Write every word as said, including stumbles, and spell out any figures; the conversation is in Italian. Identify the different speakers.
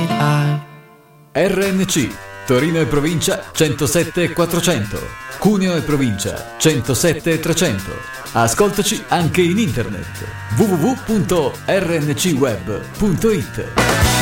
Speaker 1: eye.
Speaker 2: R N C, Torino e provincia centosette e quattrocento, Cuneo e provincia centosette e trecento. Ascoltaci anche in internet w w w punto r n c web punto i t.